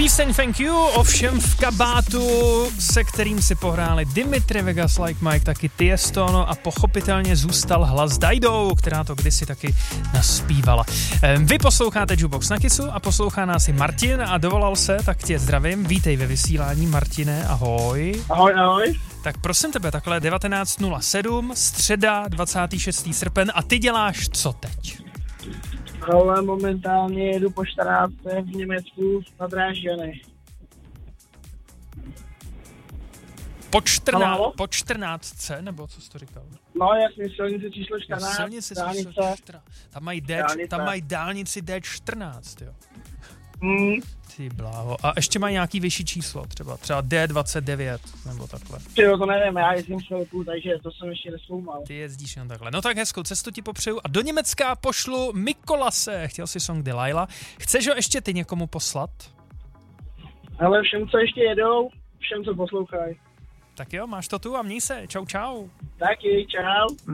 Píseň Thank You, ovšem v kabátu, se kterým si pohráli Dimitri Vegas, Like Mike, taky Tiesto, no a pochopitelně zůstal hlas Daidou, která to kdysi taky naspívala. Vy posloucháte Jukebox na Kissu a poslouchá nás i Martin a dovolal se, tak tě zdravím. Vítej ve vysílání, Martine, ahoj. Ahoj, ahoj. Tak prosím tebe, takhle 19.07, středa, 26. srpen a ty děláš co teď? Ale momentálně jedu po 14. v Německu na Drážďany. Po 14, nebo co jsi to říkal? No jasně, silnice číslo 14. Silnice číslo 14. Tam mají dálnici D14, jo. Ty bláho. A ještě mají nějaký vyšší číslo, třeba D29, nebo takhle. Jo, to nevím, já jezdím chvilku, takže to jsem ještě neskoumal. Ty jezdíš jen takhle. No tak hezkou cestu ti popřeju a do Německa pošlu Mikolase. Chtěl si song Delilah. Chceš ho ještě ty někomu poslat? Ale všem, co ještě jedou, všem, co poslouchají. Tak jo, máš to tu a měj se. Čau, čau. Taky, čau.